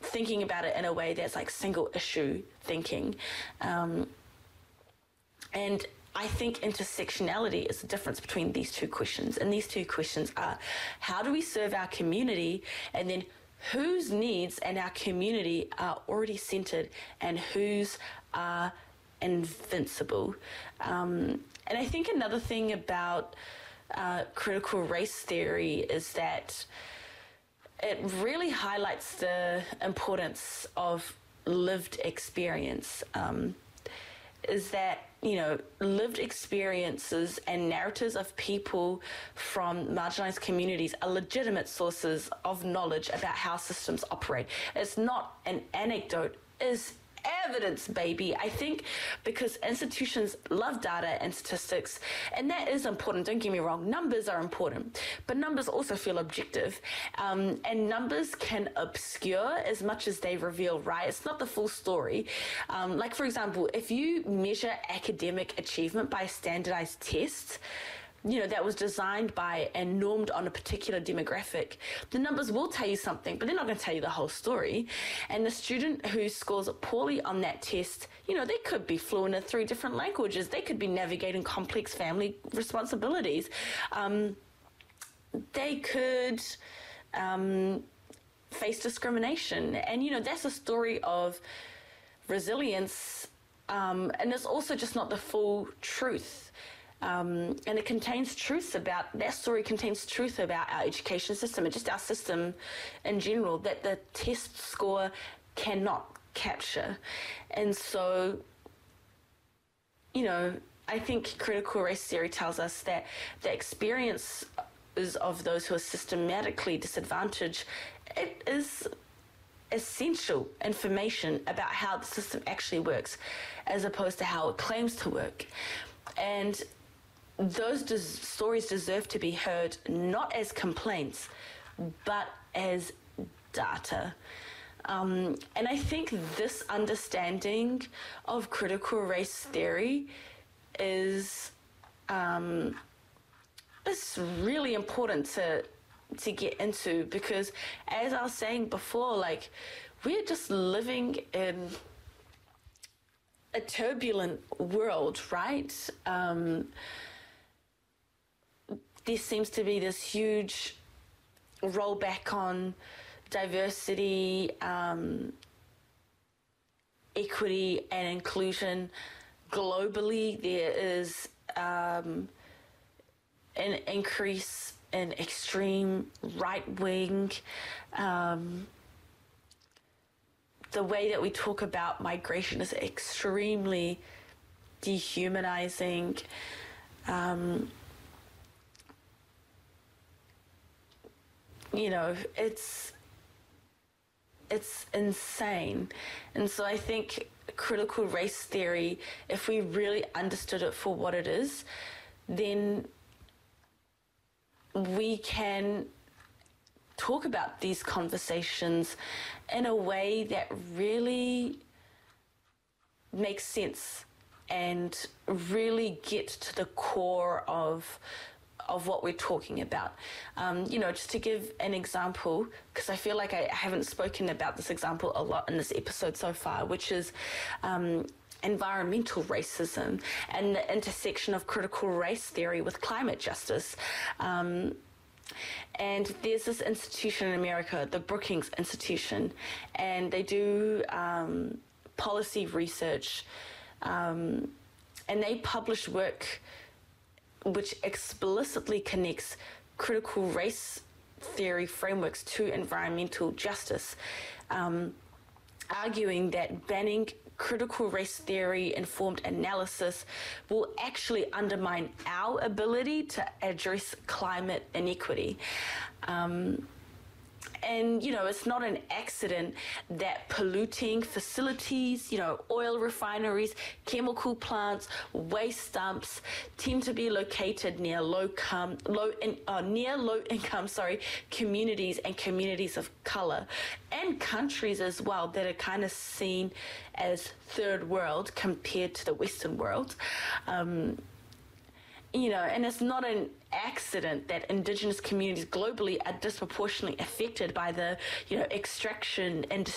thinking about it in a way that's like single issue thinking. And I think intersectionality is the difference between these two questions. And these two questions are, how do we serve our community? And then whose needs in our community are already centered and whose are invincible? And I think another thing about critical race theory is that it really highlights the importance of lived experience. Is that, lived experiences and narratives of people from marginalized communities are legitimate sources of knowledge about how systems operate. It's not an anecdote, it's evidence, baby. I think because institutions love data and statistics, and that is important, don't get me wrong, numbers are important, but numbers also feel objective, and numbers can obscure as much as they reveal, right? It's not the full story. Like, for example, if you measure academic achievement by a standardized test, that was designed by and normed on a particular demographic, the numbers will tell you something, but they're not going to tell you the whole story. And the student who scores poorly on that test, they could be fluent in 3 different languages. They could be navigating complex family responsibilities. They could face discrimination. And, that's a story of resilience. And it's also just not the full truth. And it contains truths about, that story contains truth about our education system and just our system in general that the test score cannot capture. And so, I think critical race theory tells us that the experience is of those who are systematically disadvantaged, it is essential information about how the system actually works as opposed to how it claims to work. And those stories deserve to be heard not as complaints, but as data. And I think this understanding of critical race theory is really important to get into, because as I was saying before, like, we're just living in a turbulent world, right? There seems to be this huge rollback on diversity, equity, and inclusion globally. There is an increase in extreme right-wing. The way that we talk about migration is extremely dehumanizing. It's insane. And so I think critical race theory, if we really understood it for what it is, then we can talk about these conversations in a way that really makes sense and really get to the core of what we're talking about. Just to give an example, because I feel like I haven't spoken about this example a lot in this episode so far, which is environmental racism and the intersection of critical race theory with climate justice. And there's this institution in America, the Brookings Institution, and they do policy research, and they publish work which explicitly connects critical race theory frameworks to environmental justice, arguing that banning critical race theory informed analysis will actually undermine our ability to address climate inequity. And, it's not an accident that polluting facilities, oil refineries, chemical plants, waste dumps tend to be located near low-income communities and communities of color, and countries as well that are kind of seen as third world compared to the Western world. And it's not an accident that Indigenous communities globally are disproportionately affected by the, extraction and